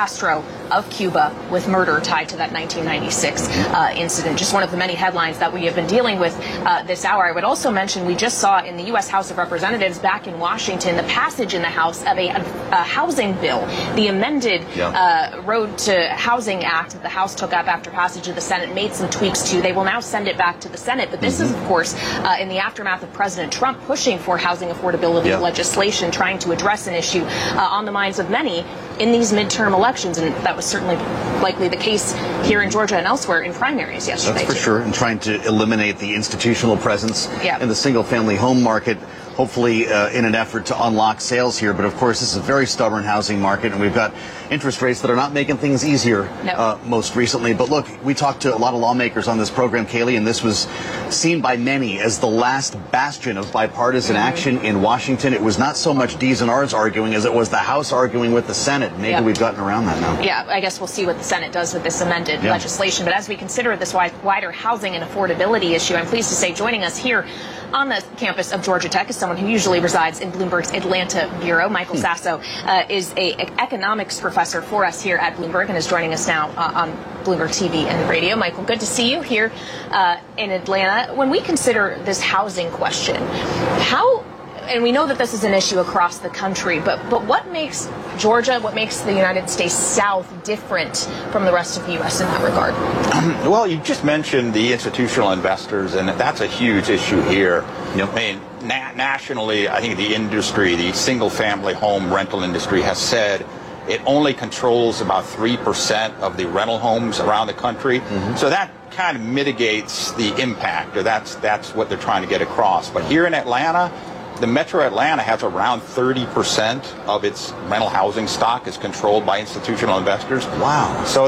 Castro of Cuba with murder tied to that 1996 incident. Just one of the many headlines that we have been dealing with this hour. I would also mention we just saw in the U.S. House of Representatives back in Washington the passage in the House of a housing bill, the amended Road to Housing Act that the House took up after passage of the Senate, made some tweaks to. They will now send it back to the Senate. But this is, of course, in the aftermath of President Trump pushing for housing affordability legislation, trying to address an issue on the minds of many in these midterm elections. And that was certainly likely the case here in Georgia and elsewhere in primaries yesterday. That's for sure. And trying to eliminate the institutional presence in the single-family home market, hopefully in an effort to unlock sales here. But of course, this is a very stubborn housing market, and we've got interest rates that are not making things easier most recently. But look, we talked to a lot of lawmakers on this program, Kayleigh, and this was seen by many as the last bastion of bipartisan action in Washington. It was not so much D's and R's arguing as it was the House arguing with the Senate. Maybe we've gotten around that now. Yeah, I guess we'll see what the Senate does with this amended legislation. But as we consider this wider housing and affordability issue, I'm pleased to say joining us here on the campus of Georgia Tech is someone who usually resides in Bloomberg's Atlanta bureau. Michael Sasso is an economics professor for us here at Bloomberg and is joining us now on Bloomberg TV and radio. Michael, good to see you here in Atlanta. When we consider this housing question, and we know that this is an issue across the country, but what makes Georgia, what makes the United States South different from the rest of the U.S. in that regard? Well, you just mentioned the institutional investors, and that's a huge issue here. I mean, nationally, I think the industry, the single-family home rental industry, has said it only controls about 3% of the rental homes around the country. So that kind of mitigates the impact, or that's what they're trying to get across. But here in Atlanta, the Metro Atlanta has around 30% of its rental housing stock is controlled by institutional investors. Wow. So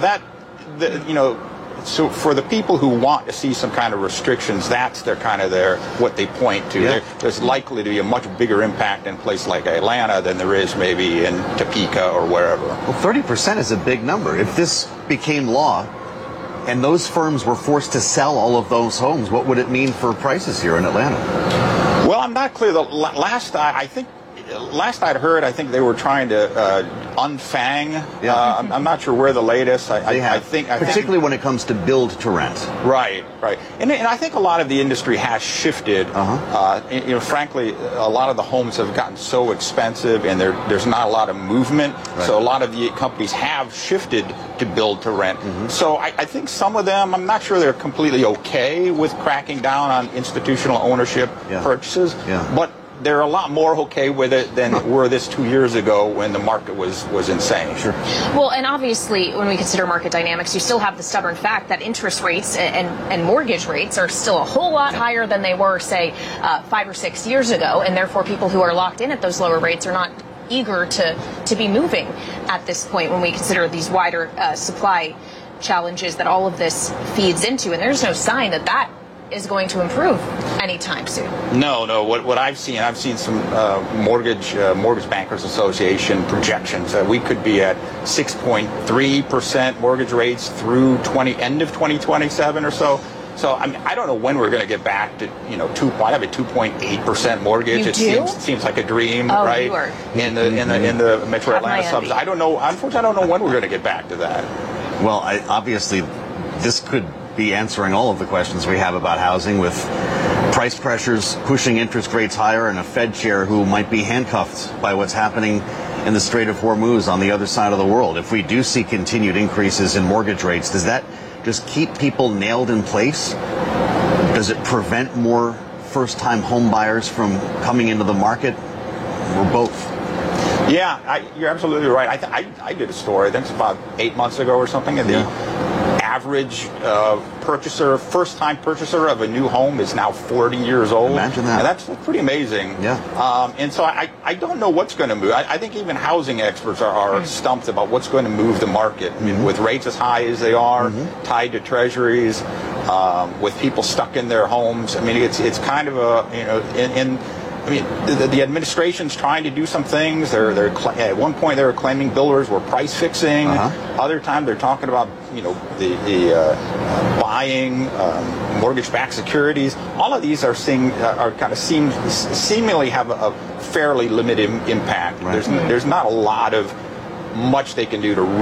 so for the people who want to see some kind of restrictions, that's what they point to. There's likely to be a much bigger impact in a place like Atlanta than there is maybe in Topeka or wherever. Well, 30% is a big number. If this became law and those firms were forced to sell all of those homes, what would it mean for prices here in Atlanta? Well, I'm not clear. Last I'd heard, I think they were trying to unfang. I'm not sure where the latest. I think particularly when it comes to build to rent. Right. And I think a lot of the industry has shifted. Frankly, a lot of the homes have gotten so expensive, and there's not a lot of movement. So a lot of the companies have shifted to build to rent. So I think some of them, I'm not sure they're completely okay with cracking down on institutional ownership purchases, but they're a lot more okay with it than were this 2 years ago when the market was insane. Sure. Well, and obviously, when we consider market dynamics, you still have the stubborn fact that interest rates and mortgage rates are still a whole lot higher than they were, say, 5 or 6 years ago, and therefore people who are locked in at those lower rates are not eager to be moving at this point when we consider these wider supply challenges that all of this feeds into. And there's no sign that is going to improve anytime soon. No. What I've seen some Mortgage Bankers Association projections. We could be at 6.3% mortgage rates through end of 2027 or so. So I don't know when we're going to get back to 2.8% mortgage. It seems like a dream, right? You are. In the Metro Atlanta suburbs. I don't know. Unfortunately, I don't know when we're going to get back to that. Well, obviously, this could be answering all of the questions we have about housing, with price pressures pushing interest rates higher and a Fed chair who might be handcuffed by what's happening in the Strait of Hormuz on the other side of the world. If we do see continued increases in mortgage rates, does that just keep people nailed in place? Does it prevent more first-time home buyers from coming into the market, or both? Yeah, you're absolutely right. I did a story, I think it's about 8 months ago or something, and the average first-time purchaser of a new home is now 40 years old. Imagine that. And that's pretty amazing. And so I don't know what's going to move. I think even housing experts are stumped about what's going to move the market. I mean, with rates as high as they are, tied to treasuries, with people stuck in their homes. I mean, it's kind of the administration's trying to do some things. At one point they were claiming builders were price fixing. Other time they're talking about buying mortgage-backed securities. All of these seemingly have a fairly limited impact. There's not a lot of much they can do to